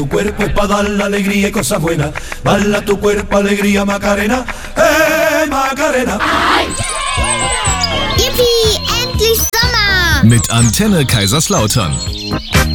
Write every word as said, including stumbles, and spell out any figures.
Tu cuerpo es para dar la alegría y cosas buenas. Bala tu cuerpo, alegría, Macarena. Hey, Macarena. Yippie, endlich Sommer! Mit Antenne Kaiserslautern.